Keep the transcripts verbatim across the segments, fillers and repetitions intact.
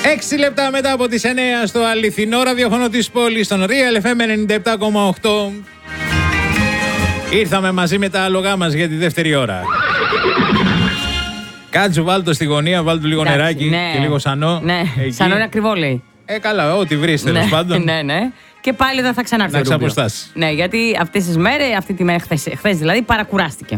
Έξι λεπτά μετά από τις εννέα στο αληθινό ραδιόφωνο της πόλης, στον Real εφ εμ ενενήντα επτά κόμμα οκτώ. Ήρθαμε μαζί με τα άλογά μας για τη δεύτερη ώρα. Κάτσου, βάλ' το στη γωνία, βάλ' του λίγο εντάξει, νεράκι ναι. και λίγο σανό. Ναι, εκεί. Σανό είναι ακριβό, λέει. Ε, καλά, ό,τι βρεις τέλος ναι, πάντων. Ναι, ναι. Και πάλι δεν θα ξανάρθει. Να ξαποστάσει. Ναι, γιατί αυτές τις μέρες, αυτή τη μέρα, χθες, χθες δηλαδή, παρακουράστηκε.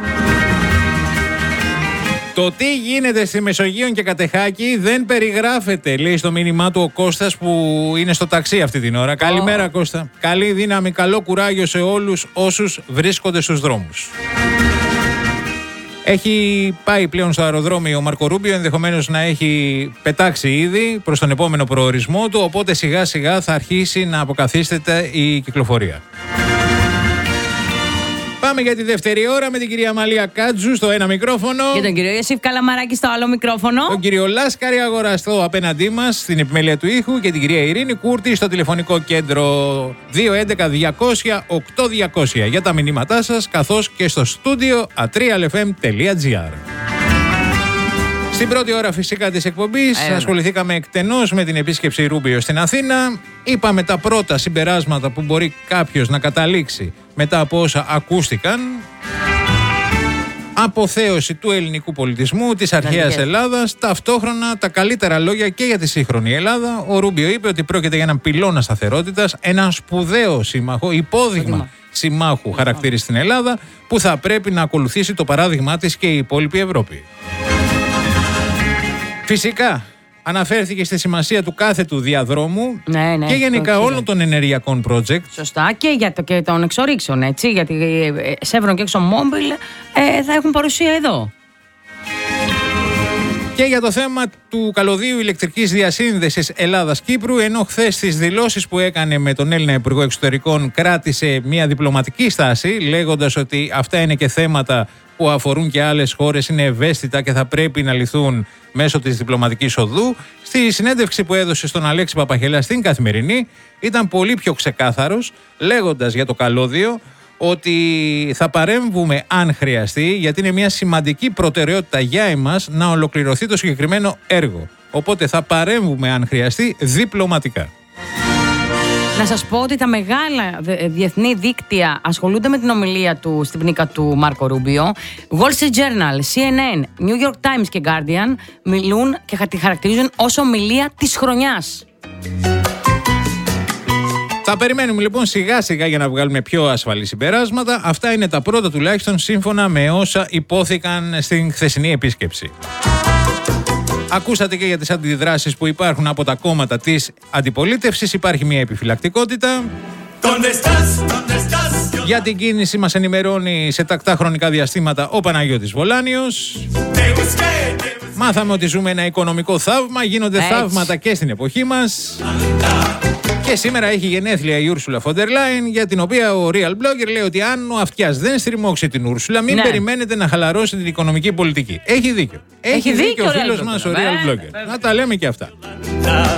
Το τι γίνεται στη Μεσογείο και Κατεχάκη δεν περιγράφεται, λέει στο μήνυμά του ο Κώστας που είναι στο ταξί αυτή την ώρα. Oh. Καλημέρα, Κώστα. Καλή δύναμη, καλό κουράγιο σε όλους όσους βρίσκονται στους δρόμους. Έχει πάει πλέον στο αεροδρόμιο ο Μάρκο Ρούμπιο, ενδεχομένως να έχει πετάξει ήδη προς τον επόμενο προορισμό του, οπότε σιγά σιγά θα αρχίσει να αποκαθίσταται η κυκλοφορία. Πάμε για τη δεύτερη ώρα με την κυρία Μαλία Κάτζου στο ένα μικρόφωνο. Και τον κύριο Ιωσήφ Καλαμαράκη στο άλλο μικρόφωνο. Τον κύριο Λάσκαρη Αγοραστό απέναντί μας στην επιμέλεια του ήχου και την κυρία Ειρήνη Κούρτη στο τηλεφωνικό κέντρο δύο έντεκα διακόσια οκτώ διακόσια για τα μηνύματά σας, καθώς και στο στούντιο ατρία εφ εμ τελεία τζι άρ. Στην πρώτη ώρα φυσικά της εκπομπής ε, ασχοληθήκαμε εκτενώς με την επίσκεψη Ρούμπιο στην Αθήνα. Είπαμε τα πρώτα συμπεράσματα που μπορεί κάποιος να καταλήξει μετά από όσα ακούστηκαν. Αποθέωση του ελληνικού πολιτισμού, της αρχαίας Ελλάδας, ταυτόχρονα τα καλύτερα λόγια και για τη σύγχρονη Ελλάδα. Ο Ρούμπιο είπε ότι πρόκειται για έναν πυλώνα σταθερότητας, έναν σπουδαίο σύμμαχο, υπόδειγμα συμμάχου χαρακτήρι στην Ελλάδα, που θα πρέπει να ακολουθήσει το παράδειγμά της και η υπόλοιπη Ευρώπη. Φυσικά, αναφέρθηκε στη σημασία του κάθε του διαδρόμου ναι, ναι, και γενικά όλων των ενεργειακών project. Σωστά, και για το, και των εξορίξεων, έτσι, γιατί Chevron και ExxonMobil ε, θα έχουν παρουσία εδώ. Και για το θέμα του καλωδίου ηλεκτρικής διασύνδεσης Ελλάδας-Κύπρου, ενώ χθες στις δηλώσεις που έκανε με τον Έλληνα Υπουργό Εξωτερικών κράτησε μια διπλωματική στάση, λέγοντας ότι αυτά είναι και θέματα που αφορούν και άλλες χώρες, είναι ευαίσθητα και θα πρέπει να λυθούν μέσω της διπλωματικής οδού. Στη συνέντευξη που έδωσε στον Αλέξη Παπαχελά στην Καθημερινή ήταν πολύ πιο ξεκάθαρος, λέγοντας για το καλώδιο ότι θα παρέμβουμε αν χρειαστεί, γιατί είναι μια σημαντική προτεραιότητα για εμάς να ολοκληρωθεί το συγκεκριμένο έργο. Οπότε θα παρέμβουμε αν χρειαστεί διπλωματικά. Να σας πω ότι τα μεγάλα διεθνή δίκτυα ασχολούνται με την ομιλία του στην πνίκα του Μάρκο Ρούμπιο. Wall Street Journal, σι εν εν, New York Times και Guardian μιλούν και τη χαρακτηρίζουν ως ομιλία της χρονιάς. Θα περιμένουμε λοιπόν σιγά σιγά για να βγάλουμε πιο ασφαλή συμπεράσματα. Αυτά είναι τα πρώτα τουλάχιστον σύμφωνα με όσα υπόθηκαν στην χθεσινή επίσκεψη. Ακούσατε και για τις αντιδράσεις που υπάρχουν από τα κόμματα της αντιπολίτευσης. Υπάρχει μια επιφυλακτικότητα. Για την κίνηση μας ενημερώνει σε τακτά χρονικά διαστήματα ο Παναγιώτης Βολάνιος. Μάθαμε ότι ζούμε ένα οικονομικό θαύμα. Γίνονται Έτσι. θαύματα και στην εποχή μας. Και σήμερα έχει γενέθλια η Ούρσουλα Φοντερ Λάιεν, για την οποία ο Real Blogger λέει ότι αν ο Αυτιάς δεν στριμώξει την Ούρσουλα, μην ναι. περιμένετε να χαλαρώσει την οικονομική πολιτική. Έχει δίκιο. Έχει, έχει δίκιο, δίκιο ο φίλος μας ο Real Blogger. Να τα λέμε και αυτά.